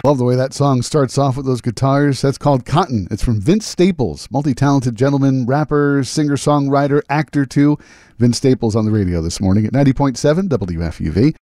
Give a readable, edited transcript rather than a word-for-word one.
Love the way that song starts off with those guitars. That's called Cotton. It's from Vince Staples, multi-talented gentleman, rapper, singer-songwriter, actor too. Vince Staples on the radio this morning at 90.7 WFUV.